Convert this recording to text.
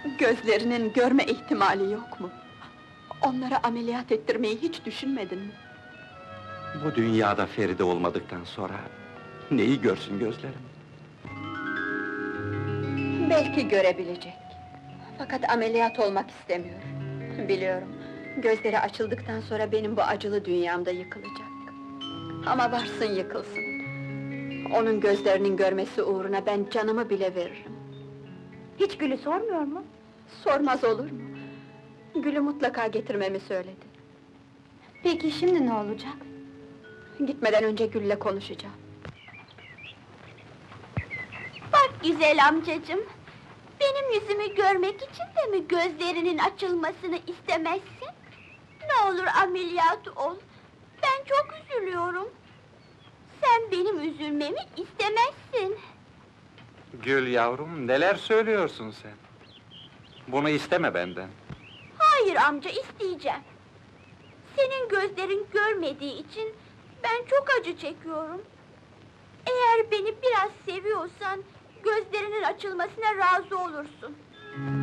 Gözlerinin görme ihtimali yok mu? Onlara ameliyat ettirmeyi hiç düşünmedin mi? Bu dünyada Feride olmadıktan sonra neyi görsün gözlerim? Belki görebilecek. Fakat ameliyat olmak istemiyor. Biliyorum, gözleri açıldıktan sonra benim bu acılı dünyamda yıkılacak. Ama varsın yıkılsın. Onun gözlerinin görmesi uğruna ben canımı bile veririm. Hiç Gül'ü sormuyor mu? Sormaz olur mu? Gül'ü mutlaka getirmemi söyledi. Peki şimdi ne olacak? Gitmeden önce Gül'le konuşacağım. Bak güzel amcacığım! Benim yüzümü görmek için de mi gözlerinin açılmasını istemezsin? Ne olur ameliyat ol! Ben çok üzülüyorum! Sen benim üzülmemi istemezsin! Gül yavrum, neler söylüyorsun sen? Bunu isteme benden. Hayır amca, isteyeceğim! Senin gözlerin görmediği için ben çok acı çekiyorum. Eğer beni biraz seviyorsan, gözlerinin açılmasına razı olursun.